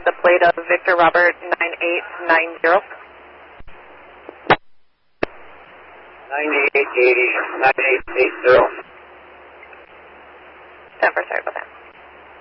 the plate of Victor Robert 9890. 9880, 9880. 10 for, sorry about that.